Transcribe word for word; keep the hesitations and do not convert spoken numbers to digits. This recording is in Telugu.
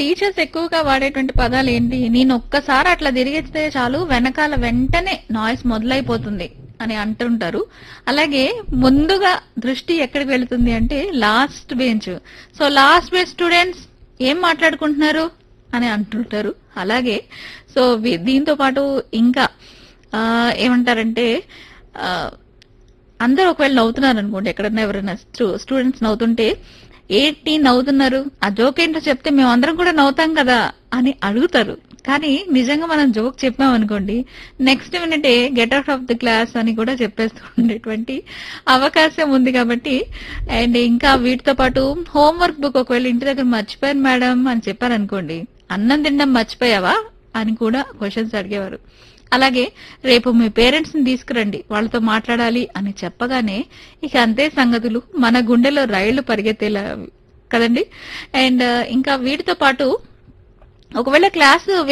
టీచర్స్ ఎక్కువగా వాడేటువంటి పదాలు ఏంటి? నేను ఒక్కసారి అట్లా తిరిగితే చాలు వెనకాల వెంటనే నాయిస్ మొదలైపోతుంది అని అంటుంటారు. అలాగే ముందుగా దృష్టి ఎక్కడికి వెళుతుంది అంటే last bench. So last bench students ఏం మాట్లాడుకుంటున్నారు అని అంటుంటారు. అలాగే సో వి- దీంతో పాటు ఇంకా ఆ, ఏమంటారంటే ఆ, అందరూ ఒకవేళ నవ్వుతున్నారు అనుకోండి, ఎక్కడన్నా ఎవరైనా స్టూడెంట్స్ నవ్వుతుంటే ఏంటి నవ్వుతున్నారు, ఆ జోక్ ఏంటో చెప్తే మేము అందరం కూడా నవ్వుతాం కదా అని అడుగుతారు. కానీ నిజంగా మనం జోక్ చెప్పాం అనుకోండి, next మినిటే get out of the class అని కూడా చెప్పేస్తూ ఉండేటువంటి అవకాశం ఉంది. కాబట్టి అండ్ ఇంకా వీటితో పాటు హోంవర్క్ బుక్ ఒకవేళ ఇంటి దగ్గర మర్చిపోయాను మేడం అని చెప్పారనుకోండి, అన్నం తినడం మర్చిపోయావా అని కూడా క్వశ్చన్స్ అడిగేవారు. అలాగే రేపు మీ పేరెంట్స్ ని తీసుకురండి, వాళ్ళతో మాట్లాడాలి అని చెప్పగానే ఇక అంతే సంగతులు, మన గుండెలో రైళ్లు పరిగెత్తేలా కదండి. అండ్ ఇంకా వీటితో పాటు ఒకవేళ క్లాసు